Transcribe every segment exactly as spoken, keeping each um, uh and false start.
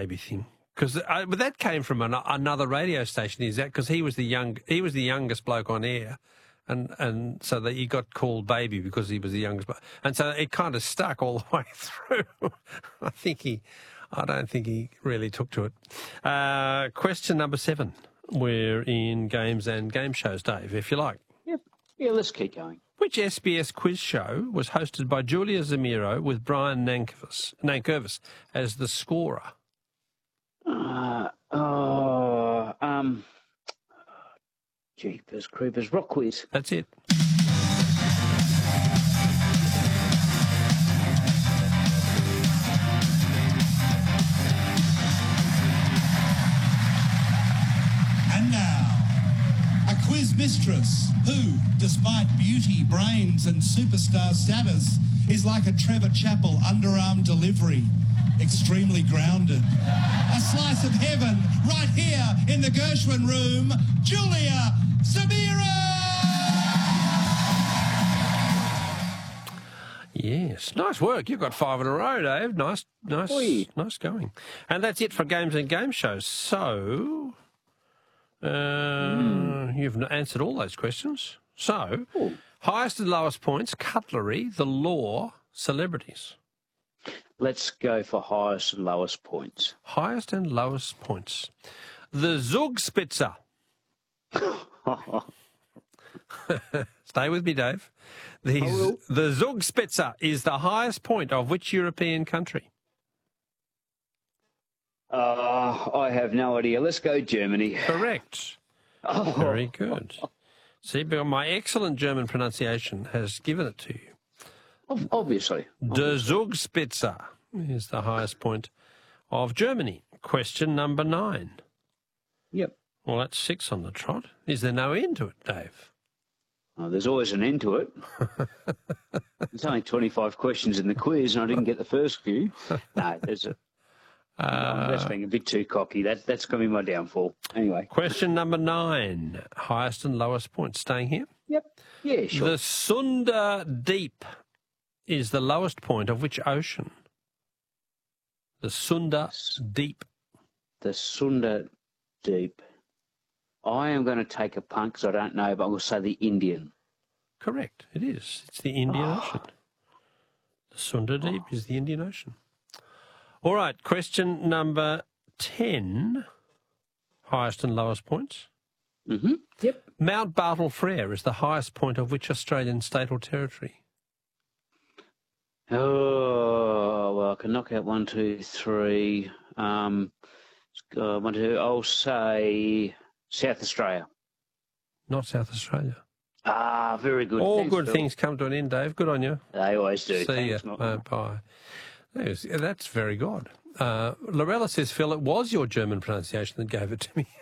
baby thing. Because, uh, but that came from an, another radio station. Is that because he was the young, he was the youngest bloke on air, and and so that he got called baby because he was the youngest bloke, and so it kind of stuck all the way through. I think he, I don't think he really took to it. Uh, question number seven. We're in games and game shows, Dave, if you like. Yep. Yeah, let's keep going. Which S B S quiz show was hosted by Julia Zamiro with Brian Nankervis, Nankervis as the scorer? Uh, oh, um, Jeepers Creepers, Rock Quiz. That's it. And now, a quiz mistress who, despite beauty, brains and superstar status, is like a Trevor Chappell underarm delivery. Extremely grounded. A slice of heaven right here in the Gershwin room, Julia Zamiro! Yes, nice work. You've got five in a row, Dave. Nice, nice, Oi. nice going. And that's it for games and game shows. So, uh, mm. you've answered all those questions. So, Ooh. highest and lowest points, cutlery, the law, celebrities. Let's go for highest and lowest points. Highest and lowest points. The Zugspitze. Stay with me, Dave. The, the Zugspitze is the highest point of which European country? Uh, I have no idea. Let's go Germany. Correct. Oh. Very good. See, my excellent German pronunciation has given it to you. Obviously. Der Zugspitze is the highest point of Germany. Question number nine. Yep. Well, that's six on the trot. Is there no end to it, Dave? Oh, there's always an end to it. There's only twenty-five questions in the quiz, and I didn't get the first few. No, there's a... Uh, that's being a bit too cocky. That, that's going to be my downfall. Anyway. Question number nine. Highest and lowest points. Staying here? Yep. Yeah, sure. The Sunda Deep is the lowest point of which ocean? The Sunda Deep. The Sunda Deep. I am going to take a punt because I don't know, but I'm going to say the Indian. Correct. It is. It's the Indian oh. Ocean. The Sunda Deep oh. is the Indian Ocean. All right. Question number ten. Highest and lowest points. Mm-hmm. Yep. Mount Bartle Frere is the highest point of which Australian state or territory? Oh, well, I can knock out one, two, three. Um, uh, one, two, I'll say South Australia. Not South Australia. Ah, very good. All Thanks, good Phil. things come to an end, Dave. Good on you. They always do. See Thanks, you. Uh, bye. That's, that's very good. Uh, Lorella says, Phil, it was your German pronunciation that gave it to me.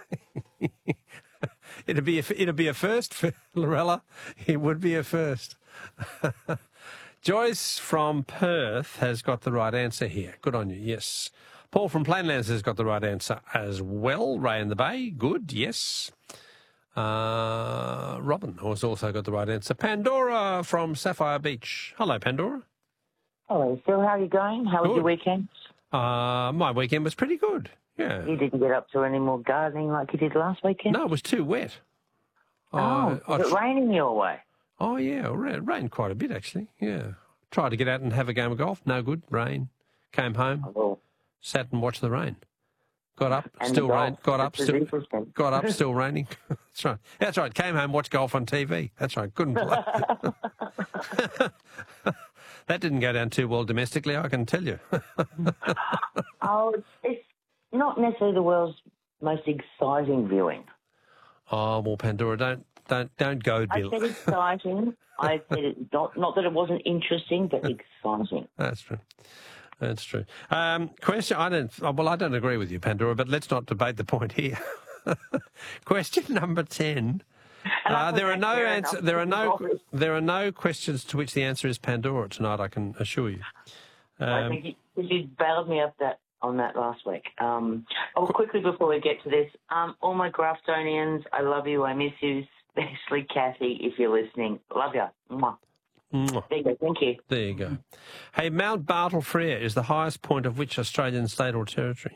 it'd be a, it'd be a first for Lorella. It would be a first. Joyce from Perth has got the right answer here. Good on you, yes. Paul from Plainlands has got the right answer as well. Ray in the Bay, good, yes. Uh, Robin has also got the right answer. Pandora from Sapphire Beach. Hello, Pandora. Hello, Phil. How are you going? How was Good. your weekend? Uh, my weekend was pretty good, yeah. You didn't get up to any more gardening like you did last weekend? No, it was too wet. Oh, Uh, I was it tr- raining your way? Oh, yeah, it rained quite a bit, actually, yeah. Tried to get out and have a game of golf. No good, rain. Came home, Oh, sat and watched the rain. Got up, And still the golf. rain. Got up, That's still interesting. got up, still raining. That's right. That's right. Came home, watched golf on T V. That's right. Couldn't play. That didn't go down too well domestically, I can tell you. oh, it's, it's not necessarily the world's most exciting viewing. Oh well, Pandora, don't don't don't go, I Bill. said exciting. I said it, not, not that it wasn't interesting, but exciting. That's true. That's true. Um, question. I don't. Well, I don't agree with you, Pandora. But let's not debate the point here. Question number ten. Uh, there are no answer, There are no. There are no questions to which the answer is Pandora tonight. I can assure you. Um, I think you, you bailed me up that on that last week. Um, oh, quickly before we get to this, um, all my Graftonians, I love you. I miss you, especially Kathy, if you're listening. Love you. Mwah. Mwah. There you go. Thank you. There you go. Hey, Mount Bartle Frere is the highest point of which Australian state or territory?